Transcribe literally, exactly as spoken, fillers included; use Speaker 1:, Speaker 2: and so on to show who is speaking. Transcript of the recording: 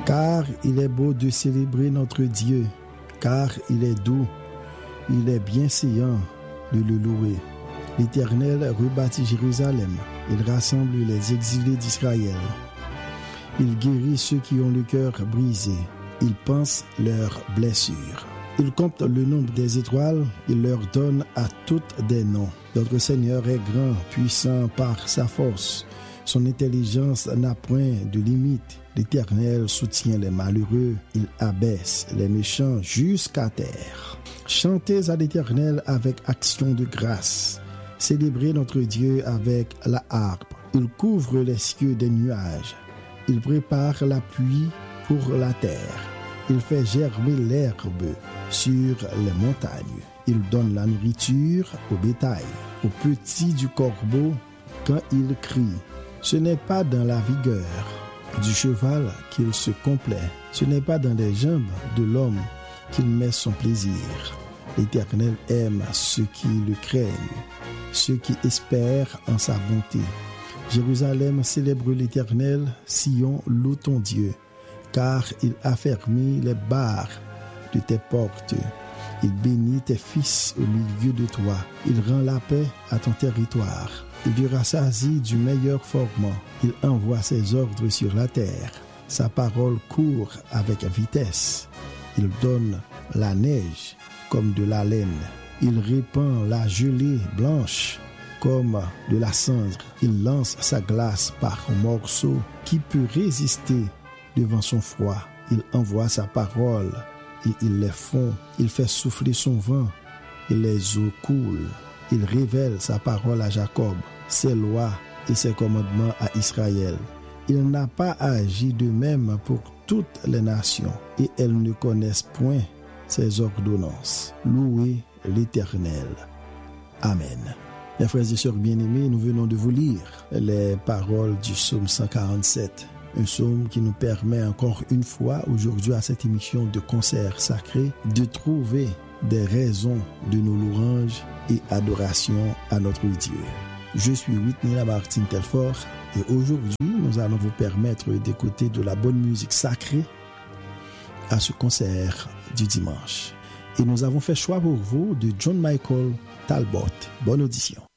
Speaker 1: Car il est beau de célébrer notre Dieu, car il est doux, il est bienséant de le louer. L'Éternel rebâtit Jérusalem, il rassemble les exilés d'Israël. Il guérit ceux qui ont le cœur brisé, il pense leurs blessures. Il compte le nombre des étoiles, il leur donne à toutes des noms. Notre Seigneur est grand, puissant par sa force. Son intelligence n'a point de limite. L'Éternel soutient les malheureux, il abaisse les méchants jusqu'à terre. Chantez à l'Éternel avec action de grâce. Célébrez notre Dieu avec la harpe. Il couvre les cieux des nuages. Il prépare la pluie pour la terre. Il fait germer l'herbe sur les montagnes. Il donne la nourriture au bétail, aux petits du corbeau quand il crie. Ce n'est pas dans la vigueur du cheval qu'il se complaît. Ce n'est pas dans les jambes de l'homme qu'il met son plaisir. L'Éternel aime ceux qui le craignent, ceux qui espèrent en sa bonté. Jérusalem célèbre l'Éternel, Sion loue ton Dieu, car il a fermé les barres de tes portes. Il bénit tes fils au milieu de toi. Il rend la paix à ton territoire. Il te rassasie du meilleur forment. Il envoie ses ordres sur la terre. Sa parole court avec vitesse. Il donne la neige comme de la laine. Il répand la gelée blanche comme de la cendre. Il lance sa glace par morceaux. Qui peut résister devant son froid? Il envoie sa parole et il les fond. Il fait souffler son vent et les eaux coulent. Il révèle sa parole à Jacob, ses lois et ses commandements à Israël. Il n'a pas agi de même pour toutes les nations et elles ne connaissent point ses ordonnances. Louez l'Éternel. Amen. Mes frères et sœurs bien-aimés, nous venons de vous lire les paroles du psaume cent quarante-sept. Un psaume qui nous permet encore une fois aujourd'hui à cette émission de concert sacré de trouver des raisons de nos louanges et adoration à notre Dieu. Je suis Whitney Lamartine Telfort et aujourd'hui nous allons vous permettre d'écouter de la bonne musique sacrée à ce concert du dimanche. Et nous avons fait choix pour vous de John Michael Talbot. Bonne audition.